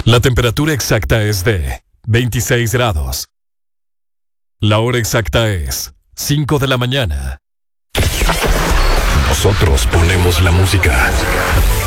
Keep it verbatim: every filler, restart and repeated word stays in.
La temperatura exacta es de veintiséis grados. La hora exacta es cinco de la mañana. Nosotros ponemos la música.